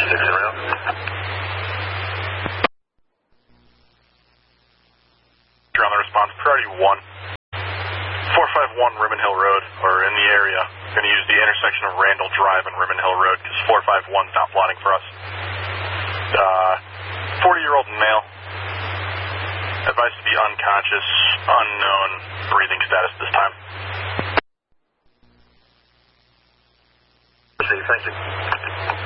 around. You're on the response, priority 1. 451 Ribbon Hill Road, or in the area. Going to use the intersection of Randall Drive and Ribbon Hill Road because 451's not plotting for us. 40-year-old male. Advised to be unconscious, unknown breathing status this time. Thank you.